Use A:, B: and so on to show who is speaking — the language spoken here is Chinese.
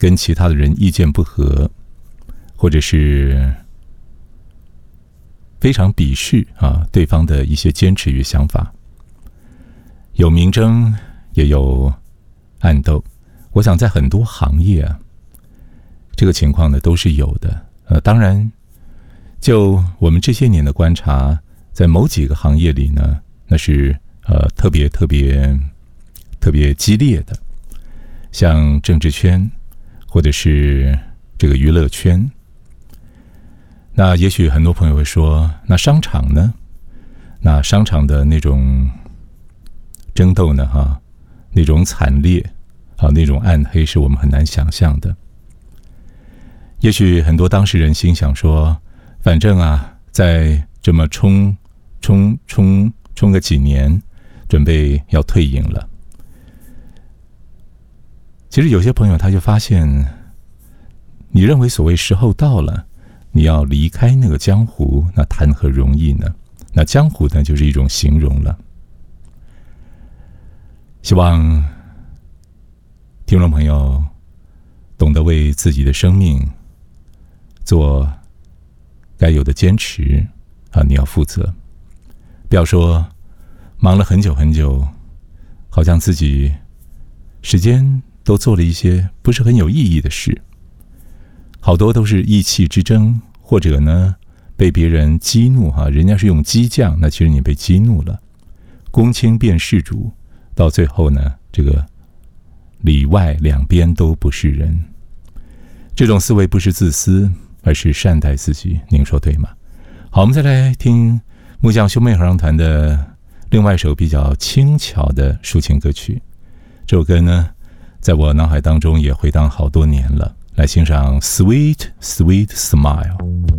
A: 跟其他的人意见不合，或者是非常鄙视对方的一些坚持与想法，有明争也有暗斗。我想在很多行业这个情况呢都是有的。当然，就我们这些年的观察，在某几个行业里呢，那是特别激烈的，像政治圈或者是这个娱乐圈。那也许很多朋友会说，那商场呢？那商场的那种争斗呢？那种惨烈那种暗黑是我们很难想象的。也许很多当事人心想说，反正在这么冲个几年，准备要退隐了。其实有些朋友他就发现，你认为所谓时候到了，你要离开那个江湖，那谈何容易呢？那江湖呢，就是一种形容了。希望听众朋友懂得为自己的生命做该有的坚持你要负责。不要说忙了很久很久，好像自己时间都做了一些不是很有意义的事，好多都是意气之争，或者呢被别人激怒人家是用激将，那其实你被激怒了，公卿变事主，到最后呢，这个里外两边都不是人。这种思维不是自私，而是善待自己，您说对吗？好，我们再来听木匠兄妹合唱团的另外一首比较轻巧的抒情歌曲。这首歌呢，在我脑海当中也回荡好多年了。来欣赏 Sweet Sweet Smile。